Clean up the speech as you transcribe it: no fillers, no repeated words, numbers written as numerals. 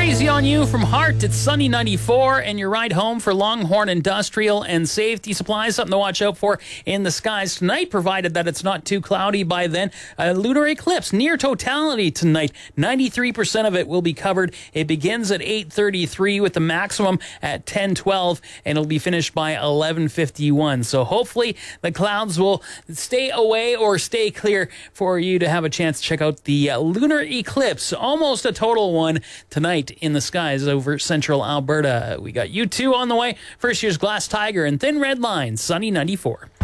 Crazy on You from Heart. It's sunny 94, and your ride home for Longhorn Industrial and Safety Supplies. Something to watch out for in the skies tonight, provided that it's not too cloudy by then. A lunar eclipse near totality tonight. 93% of it will be covered. It begins at 8:33 with the maximum at 10:12, and it'll be finished by 11:51. So hopefully the clouds will stay away or stay clear for you to have a chance to check out the lunar eclipse. Almost a total one tonight in the skies over central Alberta. We got U2 on the way. First year's Glass Tiger and Thin Red Line, sunny 94.